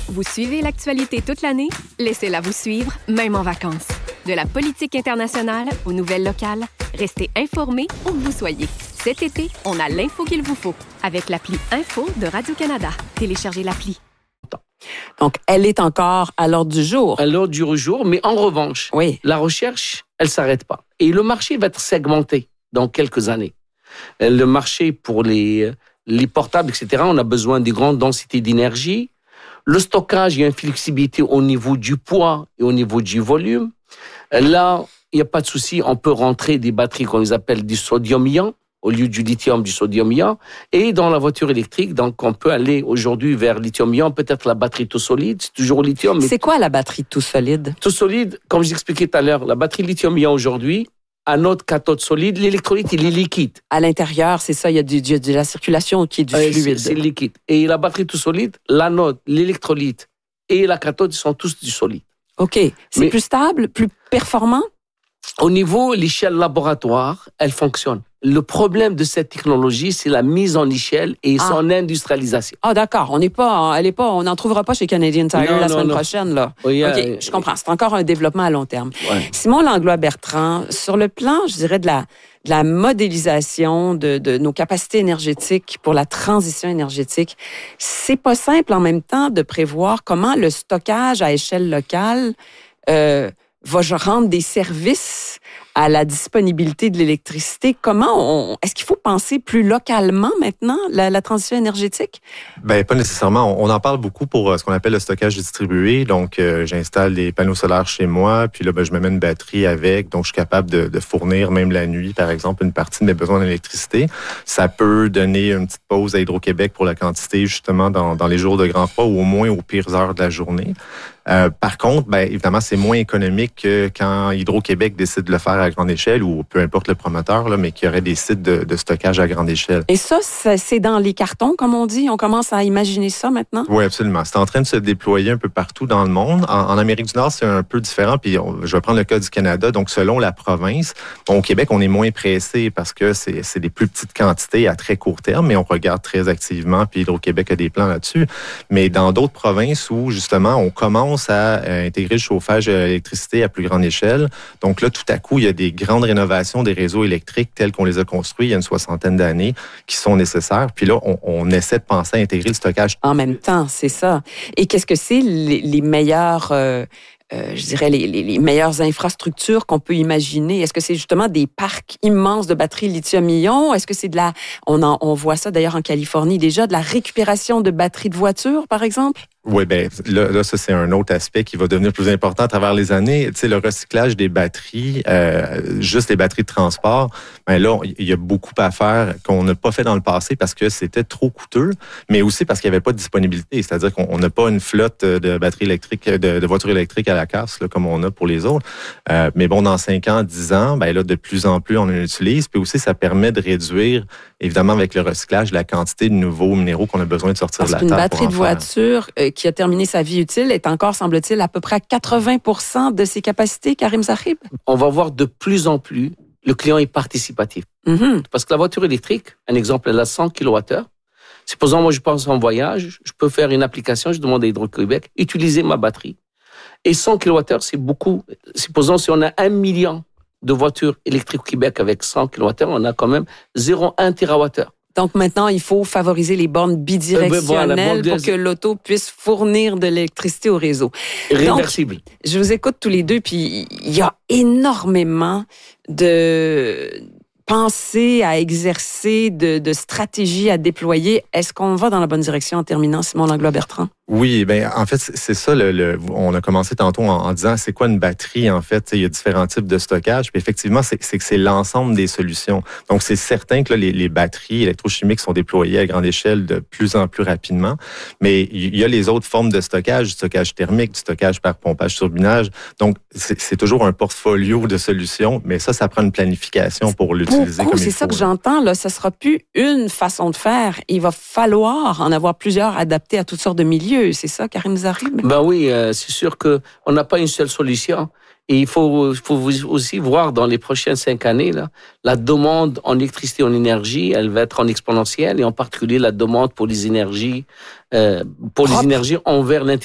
Vous suivez l'actualité toute l'année? Laissez-la vous suivre, même en vacances. De la politique internationale aux nouvelles locales, restez informés où que vous soyez. Cet été, on a l'info qu'il vous faut avec l'appli Info de Radio-Canada. Téléchargez l'appli. Donc, elle est encore à l'ordre du jour. À l'ordre du jour, mais en revanche, la recherche, elle ne s'arrête pas. Et le marché va être segmenté dans quelques années. Le marché pour les portables, etc., on a besoin de grandes densités d'énergie. Le stockage, il y a une flexibilité au niveau du poids et au niveau du volume. Là, il n'y a pas de souci, on peut rentrer des batteries qu'on les appelle du sodium-ion au lieu du lithium, du sodium-ion. Et dans la voiture électrique, donc on peut aller aujourd'hui vers lithium-ion, peut-être la batterie tout solide, c'est toujours au lithium. Mais c'est quoi la batterie tout solide? Tout solide, comme j'expliquais tout à l'heure, la batterie lithium-ion aujourd'hui, anode, cathode solide, l'électrolyte, il est liquide. À l'intérieur, c'est ça, il y a de la circulation qui est du fluide. C'est liquide. Et la batterie tout solide, l'anode, l'électrolyte et la cathode, ils sont tous du solide. OK. C'est plus stable, plus performant? Au niveau de l'échelle laboratoire, elle fonctionne. Le problème de cette technologie, c'est la mise en échelle et son industrialisation. Ah, d'accord. On n'en trouvera pas chez Canadian Tire la semaine prochaine, là. Oui, OK, je comprends. C'est encore un développement à long terme. Ouais. Simon Langlois-Bertrand, sur le plan, je dirais, de la modélisation de nos capacités énergétiques pour la transition énergétique, c'est pas simple en même temps de prévoir comment le stockage à échelle locale va rendre des services à la disponibilité de l'électricité. Est-ce qu'il faut penser plus localement maintenant, la transition énergétique? Ben, pas nécessairement. On en parle beaucoup pour ce qu'on appelle le stockage distribué. Donc, j'installe des panneaux solaires chez moi, puis là, je me mets une batterie avec, donc je suis capable de fournir, même la nuit, par exemple, une partie de mes besoins d'électricité. Ça peut donner une petite pause à Hydro-Québec pour la quantité, justement, dans les jours de grand froid ou au moins aux pires heures de la journée. Par contre, évidemment, c'est moins économique que quand Hydro-Québec décide de le faire à grande échelle ou peu importe le promoteur, là, mais qu'il y aurait des sites de stockage à grande échelle. Et ça, c'est dans les cartons, comme on dit? On commence à imaginer ça maintenant? Oui, absolument. C'est en train de se déployer un peu partout dans le monde. En Amérique du Nord, c'est un peu différent. Puis je vais prendre le cas du Canada. Donc, selon la province, au Québec, on est moins pressé parce que c'est des plus petites quantités à très court terme, mais on regarde très activement. Puis Hydro-Québec a des plans là-dessus. Mais dans d'autres provinces où, justement, on commence à intégrer le chauffage à l'électricité à plus grande échelle. Donc là, tout à coup, il y a des grandes rénovations des réseaux électriques tels qu'on les a construits il y a une 60aine d'années qui sont nécessaires. Puis là, on essaie de penser à intégrer le stockage. En même temps, c'est ça. Et qu'est-ce que c'est les meilleurs... je dirais, les meilleures infrastructures qu'on peut imaginer? Est-ce que c'est justement des parcs immenses de batteries lithium-ion? Est-ce que c'est on voit ça d'ailleurs en Californie déjà, de la récupération de batteries de voitures, par exemple? Oui, là, ça, c'est un autre aspect qui va devenir plus important à travers les années. Tu sais, le recyclage des batteries, juste les batteries de transport, là, il y a beaucoup à faire qu'on n'a pas fait dans le passé parce que c'était trop coûteux, mais aussi parce qu'il n'y avait pas de disponibilité. C'est-à-dire qu'on n'a pas une flotte de batteries électriques, de voitures électriques à la casse, là, comme on a pour les autres. Mais bon, dans 5 ans, 10 ans, là, de plus en plus, on en utilise. Puis aussi, ça permet de réduire, évidemment, avec le recyclage, la quantité de nouveaux minéraux qu'on a besoin de sortir de la terre. Parce qu'une batterie de voiture qui a terminé sa vie utile est encore, semble-t-il, à peu près à 80% de ses capacités, Karim Zahib? On va voir de plus en plus, le client est participatif. Mm-hmm. Parce que la voiture électrique, un exemple, elle a 100 kWh. Supposons, moi, je pense en voyage, je peux faire une application, je demande à Hydro-Québec, utiliser ma batterie. Et 100 kWh, c'est beaucoup. Supposons, si on a 1 million de voitures électriques au Québec avec 100 kWh, on a quand même 0,1 TWh. Donc maintenant, il faut favoriser les bornes bidirectionnelles pour que l'auto puisse fournir de l'électricité au réseau. Réversible. Donc, je vous écoute tous les deux, puis il y a énormément de pensées à exercer, de stratégies à déployer. Est-ce qu'on va dans la bonne direction en terminant, Simon Langlois-Bertrand? Oui, en fait, c'est ça. On a commencé tantôt en disant c'est quoi une batterie, en fait. Il y a différents types de stockage. Puis effectivement, c'est l'ensemble des solutions. Donc, c'est certain que là, les batteries électrochimiques sont déployées à grande échelle de plus en plus rapidement. Mais il y a les autres formes de stockage, du stockage thermique, du stockage par pompage-turbinage. Donc, c'est toujours un portfolio de solutions. Mais ça prend une planification pour l'utiliser comme il faut. C'est ça que j'entends, là. Ça sera plus une façon de faire. Il va falloir en avoir plusieurs adaptés à toutes sortes de milieux. C'est ça, Karim Zahib? Oui, c'est sûr qu'on n'a pas une seule solution. Et il faut aussi voir dans les prochaines 5 années, là, la demande en électricité, en énergie, elle va être en exponentielle, et en particulier la demande pour les énergies, envers l'intelligence